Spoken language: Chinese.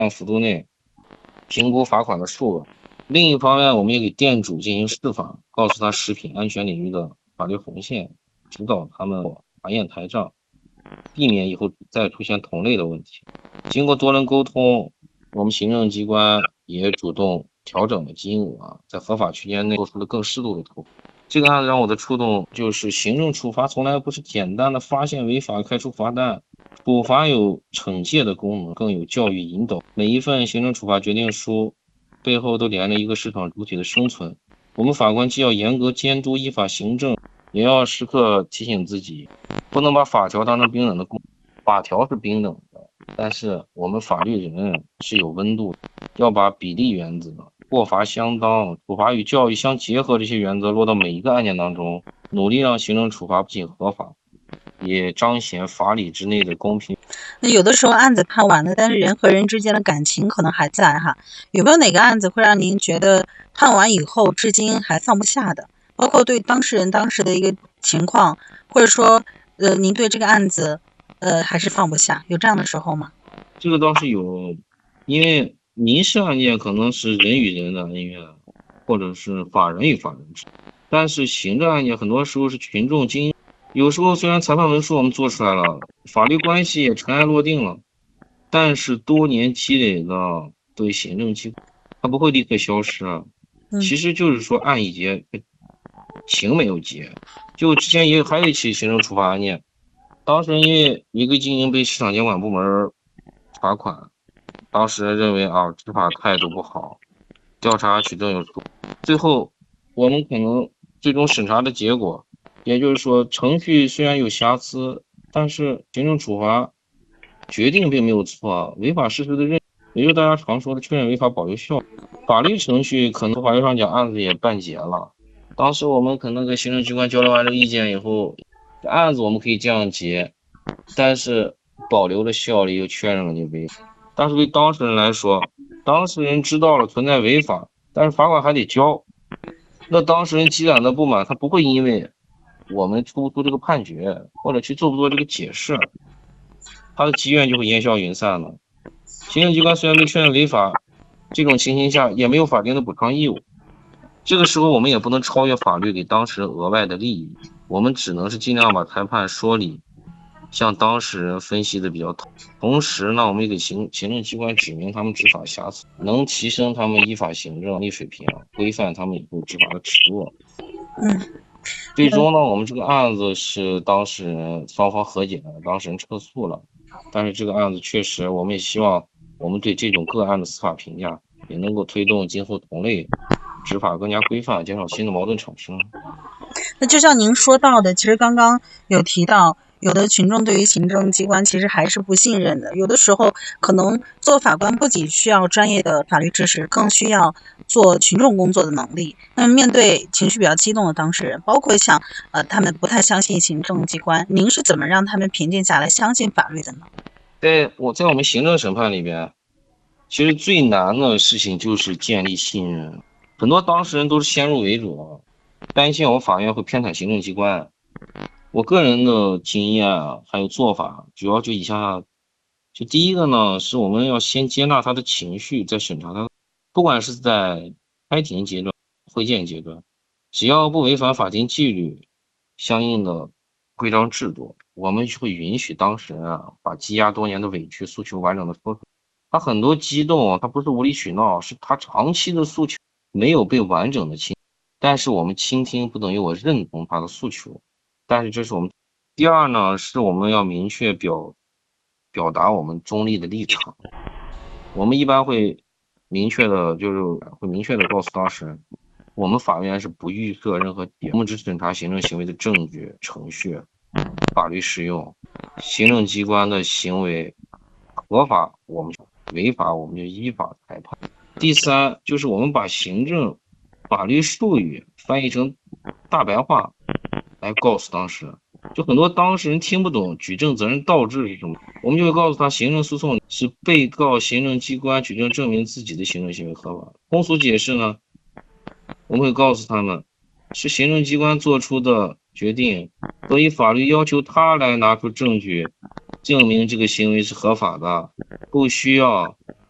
幅度内评估罚款的数额。另一方面，我们也给店主进行示范，告诉他食品安全领域的法律红线，指导他们查验台账，避免以后再出现同类的问题。经过多轮沟通，我们行政机关也主动调整了金额，在合法区间内做出了更适度的投入。这个案子让我的触动就是，行政处罚从来不是简单的发现违法开出罚单，处罚有惩戒的功能，更有教育引导。每一份行政处罚决定书背后都连着一个市场主体的生存。我们法官既要严格监督依法行政，也要时刻提醒自己，不能把法条当成冰冷的工。法条是冰冷的，但是我们法律人是有温度的，要把比例原则、过罚相当、处罚与教育相结合这些原则落到每一个案件当中，努力让行政处罚不仅合法，也彰显法理之内的公平。 那有的时候案子判完了，但是人和人之间的感情可能还在哈。有没有哪个案子会让您觉得判完以后至今还放不下的？包括对当事人当时的一个情况，或者说您对这个案子还是放不下，有这样的时候吗？ 这个倒是有，因为民事案件可能是人与人的恩怨，或者是法人与法人之间，但是行政案件很多时候是群众经营。有时候虽然裁判文书我们做出来了，法律关系也尘埃落定了，但是多年积累的对行政机关，它不会立刻消失啊。其实就是说案已结，情没有结。就之前还有一起行政处罚案件，当时因为一个经营被市场监管部门罚款，当时认为执法态度不好，调查取证有错。最后我们可能最终审查的结果，也就是说程序虽然有瑕疵，但是行政处罚决定并没有错，违法事实的认，也就是大家常说的确认违法保留效力。法律程序可能法律上讲案子也办结了，当时我们可能跟行政机关交流完这个意见以后，案子我们可以这样结，但是保留了效力又确认了你违法。但是对当事人来说，当事人知道了存在违法，但是罚款还得交，那当事人积攒的不满，他不会因为我们出不出这个判决，或者去做不做这个解释，他的积怨就会烟消云散了。行政机关虽然被确认违法，这种情形下也没有法定的补偿义务。这个时候我们也不能超越法律给当事人额外的利益，我们只能是尽量把裁判说理，向当事人分析的比较透。同时呢，我们也给行政机关指明他们执法瑕疵，能提升他们依法行政力水平，规范他们以后执法的尺度。最终呢，我们这个案子是当事人双方和解了，当事人撤诉了。但是这个案子确实，我们也希望我们对这种个案的司法评价也能够推动今后同类执法更加规范，减少新的矛盾产生。 那就像您说到的，其实刚刚有提到，有的群众对于行政机关其实还是不信任的，有的时候可能做法官不仅需要专业的法律知识，更需要做群众工作的能力。那么面对情绪比较激动的当事人，包括像他们不太相信行政机关，您是怎么让他们平静下来，相信法律的呢？ 在我们行政审判里边，其实最难的事情就是建立信任。很多当事人都是先入为主，担心我们法院会偏袒行政机关。我个人的经验还有做法，主要就以下。就第一个呢，是我们要先接纳他的情绪，再审查他。不管是在开庭阶段、会见阶段，只要不违反法定纪律、相应的规章制度，我们就会允许当事人把积压多年的委屈诉求完整的说出来。他很多激动，他不是无理取闹，是他长期的诉求没有被完整的倾听。但是我们倾听不等于我认同他的诉求，但是这是我们。第二呢，是我们要明确表达我们中立的立场。我们一般会明确的告诉当事人，我们法院是不预设任何我们只审查行政行为的证据、程序、法律适用。行政机关的行为合法，我们违法我们就依法裁判。第三，就是我们把行政法律术语翻译成大白话来告诉当事人。就很多当事人听不懂举证责任倒置是什么，我们就会告诉他，行政诉讼是被告行政机关举证证明自己的行政行为合法。通俗解释呢，我们会告诉他们，是行政机关做出的决定，所以法律要求他来拿出证据证明这个行为是合法的，不需要